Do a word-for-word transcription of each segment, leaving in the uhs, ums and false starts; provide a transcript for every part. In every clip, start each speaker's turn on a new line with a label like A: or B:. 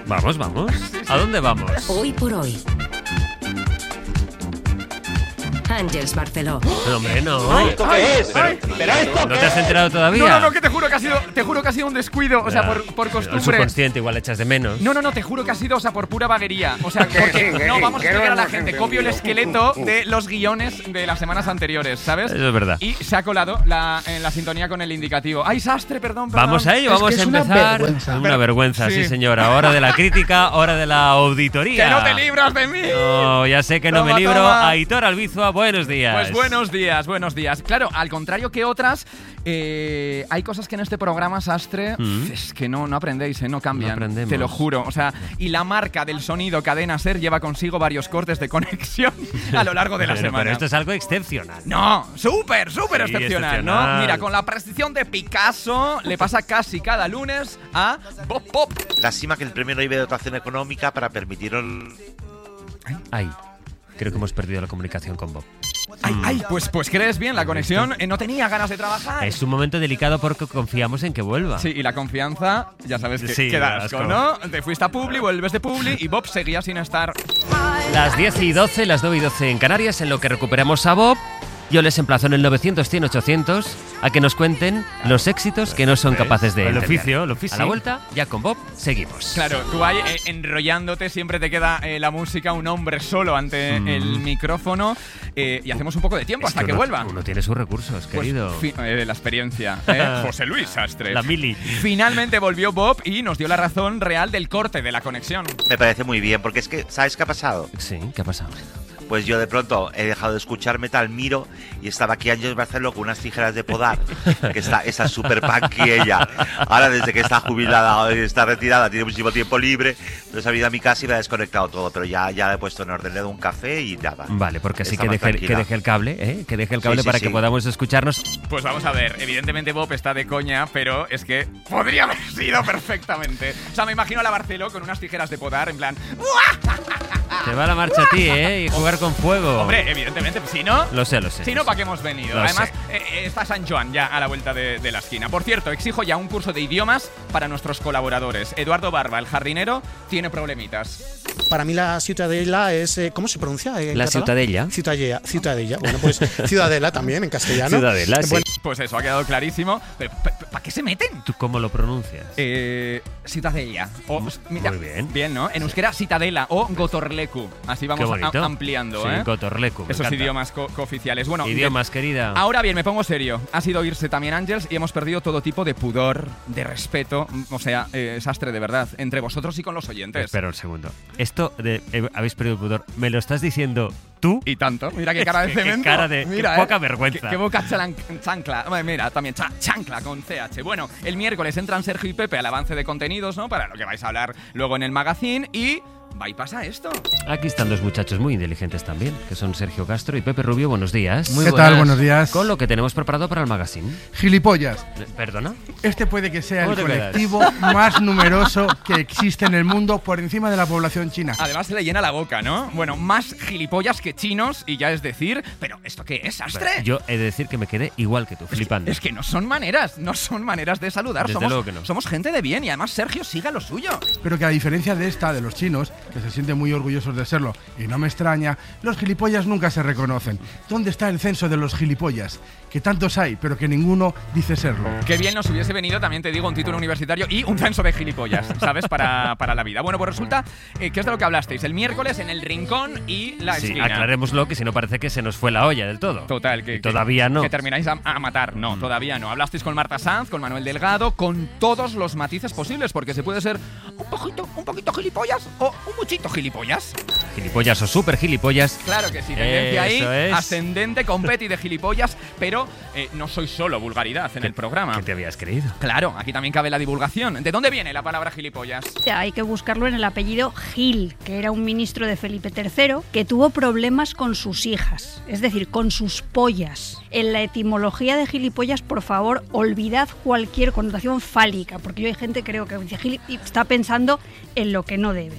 A: Vamos, vamos. ¿A dónde vamos?
B: Hoy por hoy. Ángeles Barceló.
A: No, hombre, no.
C: ¿Esto qué es?
D: Ay,
C: ¿Pero, pero esto
A: ¿No
C: qué
A: te has
C: es?
A: enterado todavía?
D: No, no, no, que te juro que ha sido, te juro que ha sido un descuido, o sea,
A: Ya.
D: por, por
A: El
D: costumbre.
A: subconsciente igual echas de menos.
D: No, no, no, te juro que ha sido, o sea, por pura vaguería. O sea, porque no vamos a explicar a la gente. Copio el esqueleto de los guiones de las semanas anteriores, ¿sabes?
A: Eso es verdad.
D: Y se ha colado la, en la sintonía con el indicativo. ¡Ay, sastre, perdón, perdón!
A: Vamos a ello,
E: Es
A: vamos
E: que
A: a
E: es una
A: empezar.
E: vergüenza.
A: Una
D: Pero-
A: vergüenza, sí.
D: sí.
A: señora. Hora de la crítica, hora de la auditoría.
D: ¡Que no te libras de mí!
A: No, ya sé que no
D: Toma,
A: me libro.
D: toma.
A: Aitor Albizua, buenos días.
D: Pues buenos días, buenos días. Claro, al contrario que otras, eh, hay cosas que en este programa, Sastre,
A: Mm.
D: es que no, no aprendéis, ¿eh? No cambian.
A: No aprendemos.
D: Te lo juro. O sea, y la marca del sonido Cadena Ser lleva consigo varios cortes de conexión a lo largo de la
A: Pero,
D: semana.
A: pero esto es algo excepcional.
D: No, súper, súper
A: Sí,
D: excepcional, ¿no?
A: excepcional.
D: Mira, con la precisión de Picasso le pasa casi cada lunes a Bob Pop.
C: Lástima que el premio no lleve dotación económica para permitir el...
A: Ay, creo que hemos perdido la comunicación con Bob.
D: Ay, ay, pues, pues crees bien, la conexión eh, no tenía ganas de trabajar.
A: Es un momento delicado porque confiamos en que vuelva.
D: Sí, y la confianza, ya sabes que
A: Sí,
D: queda
A: asco.
D: asco, ¿no? Te fuiste a Publi, vuelves de Publi y Bob seguía sin estar.
A: Las diez y doce, las nueve y doce en Canarias, en lo que recuperamos a Bob. Yo les emplazo en el novecientos, cien, ochocientos a que nos cuenten los éxitos que no son capaces de
F: El
A: entender.
F: oficio, el oficio.
A: A la vuelta, ya con Bob, seguimos.
D: Claro, tú ahí eh, enrollándote, siempre te queda eh, la música, un hombre solo ante
A: Mm.
D: el micrófono eh, y hacemos un poco de tiempo
A: Es
D: hasta que,
A: uno-
D: vuelva.
A: Uno tiene sus recursos,
D: Pues,
A: querido.
D: fi- eh, la experiencia, ¿eh? José Luis Sastre.
A: La mili.
D: Finalmente volvió Bob y nos dio la razón real del corte de la conexión.
C: Me parece muy bien, porque es que, ¿sabes qué ha pasado?
A: Sí, ¿qué ha pasado?
C: Pues yo de pronto he dejado de escuchar metal, miro y estaba aquí Ángeles Barceló con unas tijeras de podar, que está esa super punky ella. Ahora desde que está jubilada, está retirada, tiene muchísimo tiempo libre, entonces ha venido a mi casa y me ha desconectado todo, pero ya, ya he puesto en orden, le he dado un café y nada.
A: Vale, porque así
C: Está
A: que
C: más
A: deje, que
C: tranquila.
A: deje el cable, ¿eh? Que deje el cable
C: Sí, sí,
A: para
C: sí.
A: que podamos escucharnos.
D: Pues vamos a ver, evidentemente Bob está de coña, pero es que podría haber sido perfectamente. O sea, me imagino a la Barceló con unas tijeras de podar, en plan,
A: Te va la marcha a ti, ¿eh? Y jugar con fuego.
D: hombre, evidentemente, si no,
A: Lo sé, lo sé.
D: si no, ¿para qué hemos venido?
A: Lo
D: Además,
A: sé.
D: eh, eh, está San Joan ya a la vuelta de, de la esquina. Por cierto, exijo ya un curso de idiomas para nuestros colaboradores. Eduardo Barba, el jardinero, tiene problemitas.
E: Para mí la Ciutadella es... eh, ¿Cómo se pronuncia? en
A: La
E: catalán?
A: Ciutadella.
E: Ciutadella. Ciutadella. Bueno, pues Ciudadela también en castellano.
A: Ciudadela, sí.
E: Bueno,
D: Pues eso, ha quedado clarísimo. Pero, ¿para qué se meten?
A: ¿Tú cómo lo pronuncias?
D: Eh, Citadella. O, mira,
A: muy bien.
D: Bien, ¿no? En euskera, Citadela o Gotorleku. Así
A: Qué
D: vamos
A: bonito.
D: a- ampliando,
A: Sí,
D: ¿eh?
A: Gotorleku, me
D: Esos
A: encanta.
D: idiomas co- cooficiales. Bueno,
A: Idiomas, querida.
D: ahora bien, me pongo serio. Ha sido irse también Ángels y hemos perdido todo tipo de pudor, de respeto. O sea, eh, sastre de verdad. Entre vosotros y con los oyentes.
A: Espera un segundo. Esto de eh, habéis perdido el pudor, ¿me lo estás diciendo tú?
D: Y tanto. Mira qué cara de
A: Qué
D: cemento.
A: cara de- qué
D: Mira,
A: poca
D: eh.
A: vergüenza.
D: Qué, qué boca chalan- chancla. Bueno, mira, también cha- chancla con C H. Bueno, el miércoles entran Sergio y Pepe al avance de contenidos, ¿no? Para lo que vais a hablar luego en el magazine y... Va y pasa esto.
A: Aquí están dos muchachos muy inteligentes también, que son Sergio Castro y Pepe Rubio. Buenos días.
F: Muy ¿Qué tal? Buenos días.
A: Con lo que tenemos preparado para el magazine.
F: Gilipollas.
A: Eh, ¿Perdona?
F: Este puede que sea
A: ¿Cómo
F: el
A: te quedas?
F: colectivo más numeroso que existe en el mundo por encima de la población china.
D: Además se le llena la boca, ¿no? Bueno, más gilipollas que chinos y ya es decir... ¿Pero esto qué es, Sastre?
A: Yo he de decir que me quedé igual que tú, flipando.
D: Es que no son maneras, no son maneras de saludar.
A: Desde
D: somos,
A: luego que no.
D: somos gente de bien y además Sergio siga lo suyo.
F: Pero que a diferencia de esta, de los chinos, que se sienten muy orgullosos de serlo, y no me extraña, los gilipollas nunca se reconocen. ¿Dónde está el censo de los gilipollas? Que tantos hay, pero que ninguno dice serlo.
D: Qué bien nos hubiese venido, también te digo, un título universitario y un censo de gilipollas, ¿sabes? Para, para la vida. Bueno, pues resulta eh, que es de lo que hablasteis el miércoles en el Rincón y la
A: Sí,
D: esquina.
A: aclarémoslo, que si no parece que se nos fue la olla del todo.
D: Total, que,
A: Y todavía
D: que-
A: no.
D: Que termináis a, a matar. No, todavía no. Hablasteis con Marta Sanz, con Manuel Delgado, con todos los matices posibles, porque se puede ser un poquito, un poquito gilipollas o un muchito gilipollas.
A: Gilipollas o super gilipollas.
D: Claro que sí, tendencia ahí,
A: Eso es.
D: ascendente, competi de gilipollas, pero eh, no soy solo vulgaridad en el programa.
A: ¿Qué te habías creído?
D: Claro, aquí también cabe la divulgación. ¿De dónde viene la palabra gilipollas?
G: Ya, hay que buscarlo en el apellido Gil, que era un ministro de Felipe tercero que tuvo problemas con sus hijas, es decir, con sus pollas. En la etimología de gilipollas, por favor, olvidad cualquier connotación fálica, porque yo hay gente creo que dice gil y está pensando en lo que no debe.
D: No,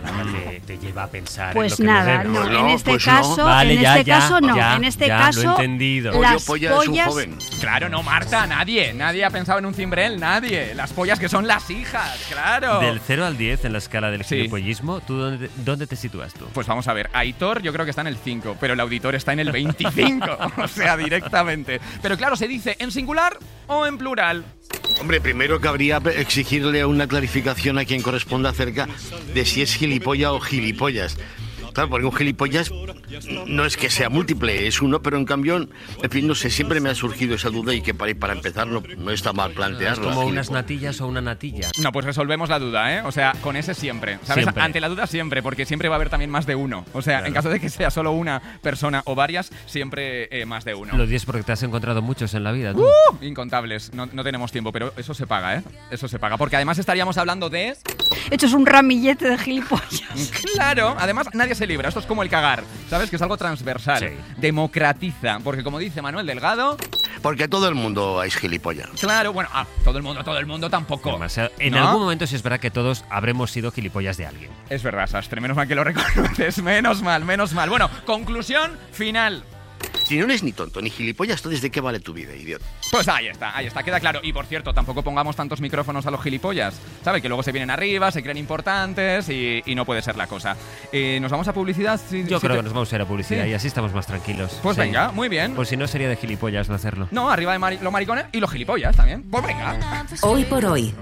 A: nada te, te lleva a pensar
G: Pues
A: en lo que
G: nada,
A: no
G: no,
A: debe.
G: en
H: no,
G: este
H: pues no.
G: caso,
A: Vale,
G: en
A: ya,
G: este
A: ya,
G: caso no,
A: ya,
G: en este
A: ya, lo he
G: caso
A: entendido.
H: Pollo
G: las
H: Polla es un
G: pollas
H: joven.
D: Claro, no, Marta, nadie. Nadie ha pensado en un cimbrel, nadie. Las pollas que son las hijas, claro.
A: Del cero al diez en la escala del
D: Sí.
A: gilipollismo, ¿tú dónde, dónde te sitúas tú?
D: Pues vamos a ver, Aitor yo creo que está en el cinco, pero el auditor está en el veinticinco, o sea, directamente. Pero claro, se dice en singular o en plural.
H: Hombre, primero cabría exigirle una clarificación a quien corresponda acerca de si es gilipollas o gilipollas. Claro, porque un gilipollas no es que sea múltiple, es uno, pero en cambio, en fin, no sé, siempre me ha surgido esa duda y que para, para empezar no, no está mal
A: ¿Es
H: plantearlo.
A: como unas
H: Gilipollas.
A: natillas o una natilla?
D: No, pues resolvemos la duda, ¿eh? O sea, con ese siempre, ¿sabes?
A: Siempre.
D: Ante la duda siempre, porque siempre va a haber también más de uno. O sea,
A: Claro.
D: en caso de que sea solo una persona o varias, siempre eh, más de uno.
A: Lo dices porque te has encontrado muchos en la vida, tú.
D: ¡Uh! Incontables, no, no tenemos tiempo, pero eso se paga, ¿eh? Eso se paga, porque además estaríamos hablando de...
G: Esto es un ramillete de gilipollas.
D: Claro, además nadie se libra, esto es como el cagar, ¿sabes? Que es algo transversal,
A: Sí.
D: democratiza, porque como dice Manuel Delgado,
H: Porque todo el mundo es gilipollas.
D: claro, bueno, ah, todo el mundo, todo el mundo tampoco.
A: Además, en
D: ¿No?
A: algún momento sí es verdad que todos habremos sido gilipollas de alguien.
D: Es verdad, Sastre, menos mal que lo reconoces, menos mal, menos mal. Bueno, conclusión final.
H: Si no eres ni tonto ni gilipollas, entonces ¿de qué vale tu vida, idiota?
D: Pues ahí está, ahí está, queda claro. Y por cierto, tampoco pongamos tantos micrófonos a los gilipollas, ¿sabes? Que luego se vienen arriba, se creen importantes y, y no puede ser la cosa. Eh, ¿Nos vamos a publicidad? Si-
A: Yo
D: si
A: creo
D: te-
A: que nos vamos a ir a publicidad
D: Sí.
A: y así estamos más tranquilos.
D: Pues
A: Sí.
D: venga, muy bien.
A: Pues si no sería de gilipollas no hacerlo.
D: No, arriba de mari- los maricones y los gilipollas también. Pues venga.
B: Hoy por hoy.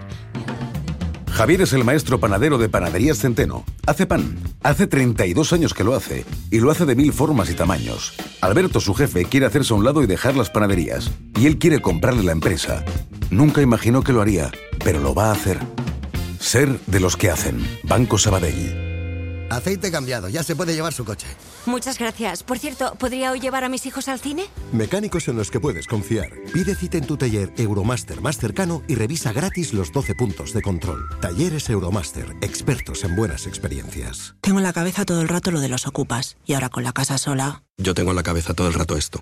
I: Javier es el maestro panadero de Panaderías Centeno. Hace pan. Hace treinta y dos años que lo hace. Y lo hace de mil formas y tamaños. Alberto, su jefe, quiere hacerse a un lado y dejar las panaderías. Y él quiere comprarle la empresa. Nunca imaginó que lo haría, pero lo va a hacer. Ser de los que hacen. Banco Sabadell.
J: Aceite cambiado, ya se puede llevar su coche.
B: Muchas gracias. Por cierto, ¿podría hoy llevar a mis hijos al cine?
J: Mecánicos en los que puedes confiar. Pide cita en tu taller Euromaster más cercano y revisa gratis los doce puntos de control. Talleres Euromaster, expertos en buenas experiencias.
K: Tengo en la cabeza todo el rato lo de los ocupas. Y ahora con la casa sola...
L: Yo tengo en la cabeza todo el rato esto.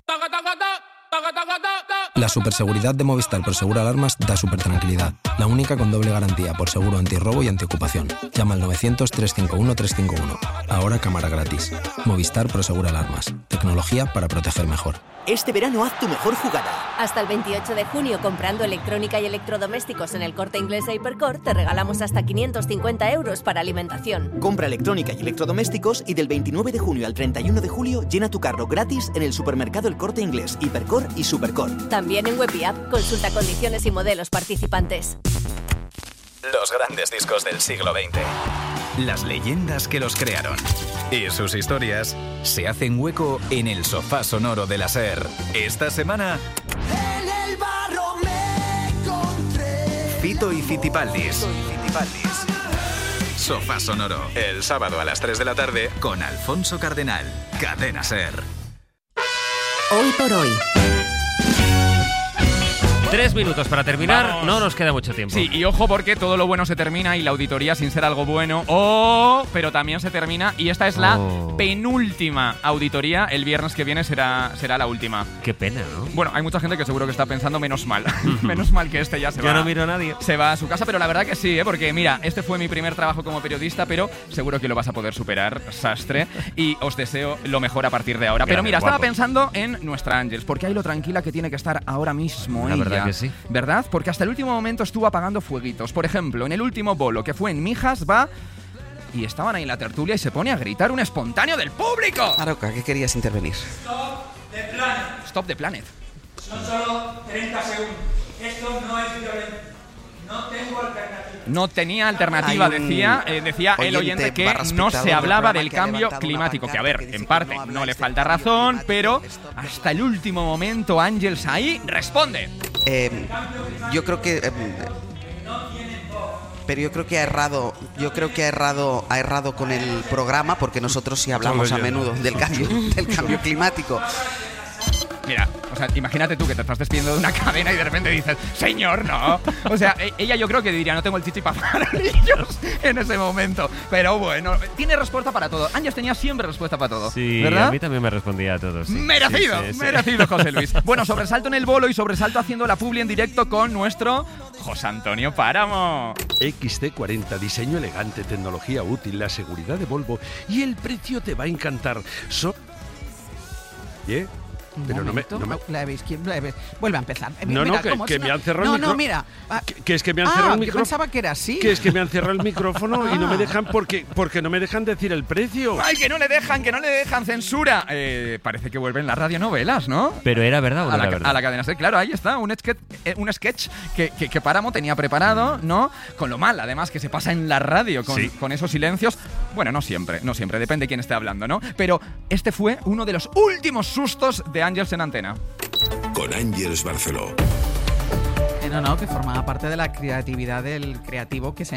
L: La superseguridad de Movistar Prosegur Alarmas da super tranquilidad. La única con doble garantía por seguro antirrobo y antiocupación. Llama al novecientos, trescientos cincuenta y uno, trescientos cincuenta y uno. Ahora cámara gratis. Movistar Prosegur Alarmas. Tecnología para proteger mejor.
M: Este verano haz tu mejor jugada.
N: Hasta el veintiocho de junio, comprando electrónica y electrodomésticos en el Corte Inglés e Hipercor, te regalamos hasta quinientos cincuenta euros para alimentación.
M: Compra electrónica y electrodomésticos y del veintinueve de junio al treinta y uno de julio llena tu carro gratis en el supermercado El Corte Inglés, Hipercor y Supercor.
N: También en web y app, consulta condiciones y modelos participantes.
O: Los grandes discos del siglo veinte. Las leyendas que los crearon. Y sus historias se hacen hueco en el sofá sonoro de la SER. Esta semana...
P: En el barro me encontré.
O: Fito y Fitipaldis. Sofá sonoro. El sábado a las tres de la tarde con Alfonso Cardenal. Cadena SER.
B: Hoy por hoy.
A: Tres minutos para terminar,
D: Vamos.
A: no nos queda mucho tiempo.
D: Sí, y ojo porque todo lo bueno se termina y la auditoría sin ser algo bueno. ¡Oh! Pero también se termina y esta es la
A: Oh.
D: penúltima auditoría. El viernes que viene será, será la última.
A: Qué pena, ¿no?
D: Bueno, hay mucha gente que seguro que está pensando menos mal. menos mal que este ya se
A: Yo
D: va.
A: no miro a nadie.
D: Se va a su casa, pero la verdad que sí, ¿eh? Porque mira, este fue mi primer trabajo como periodista, pero seguro que lo vas a poder superar, Sastre. Y os deseo lo mejor a partir de ahora. Pero
A: Grande,
D: mira, estaba
A: guapo.
D: pensando en nuestra Ángels, porque hay lo tranquila que tiene que estar ahora mismo
A: La
D: ella.
A: verdad que sí.
D: ¿Verdad? Porque hasta el último momento estuvo apagando fueguitos. Por ejemplo, en el último bolo, que fue en Mijas, va... Y estaban ahí en la tertulia y se pone a gritar un espontáneo del público.
Q: Aroca, ¿qué querías intervenir?
R: Stop the planet.
D: Stop the planet.
R: Son solo treinta segundos. Esto no es violento. No tengo alternativa.
D: No tenía alternativa,
Q: Hay un
D: decía, eh, decía el
Q: oyente
D: oyente que
Q: barra
D: no
Q: espectador
D: se
Q: del
D: hablaba
Q: programa
D: del
Q: que ha
D: cambio
Q: levantado una
D: climático, que a
Q: pancarta
D: ver,
Q: que dice
D: en
Q: que
D: parte
Q: no
D: no,
Q: habláis
D: le
Q: del
D: falta
Q: cambio
D: razón,
Q: climático,
D: pero
Q: stop.
D: hasta el último momento Ángels ahí responde.
Q: Eh, yo creo que... eh, pero yo creo que ha errado, yo creo que ha errado, ha errado con el programa, porque nosotros sí hablamos a menudo del cambio, del cambio climático.
D: Mira, o sea, imagínate tú que te estás despidiendo de una cadena y de repente dices, señor, no. O sea, ella yo creo que diría, no tengo el chichi para farolillos en ese momento. Pero bueno, tiene respuesta para todo. Ángels tenía siempre respuesta para todo.
A: Sí,
D: ¿verdad?
A: a mí también me respondía a todos. Sí.
D: Merecido,
A: sí, sí,
D: merecido,
A: sí.
D: José Luis. Bueno, sobresalto en el bolo y sobresalto haciendo la publi en directo con nuestro José Antonio Páramo.
S: X C cuarenta, diseño elegante, tecnología útil, la seguridad de Volvo y el precio te va a encantar. So ¿Eh? Pero no me, no me...
T: La habéis, la habéis. Vuelve a empezar.
S: No,
T: mira,
S: no, que, que
T: si
S: me
T: no?
S: han cerrado
T: no,
S: el micrófono.
T: No, mira.
S: Que, que es que me han
T: ah,
S: cerrado el
T: yo
S: micrófono.
T: pensaba que era así.
S: Que es que me han cerrado el micrófono
T: ah.
S: y no me dejan porque, porque no me dejan decir el precio.
D: ¡Ay, que no le dejan, que no le dejan! ¡Censura! Eh, parece que vuelven las radionovelas, ¿no?
A: Pero era verdad o no
D: a la,
A: era verdad.
D: A la cadena SER, claro, ahí está, un sketch, un sketch que, que, que Páramo tenía preparado, ¿no? Con lo mal, además, que se pasa en la radio, con,
S: sí.
D: con esos silencios. Bueno, no siempre, no siempre, depende de quién esté hablando, ¿no? Pero este fue uno de los últimos sustos de Ángels en antena.
U: Con Ángels Barceló.
T: No, no, que formaba parte de la creatividad del creativo que se